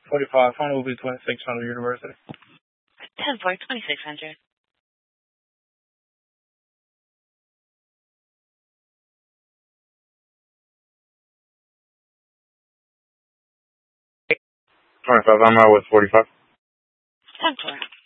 45. Phone will be 2600 University. 10-4, 2600. I'm out with 45. 10-4.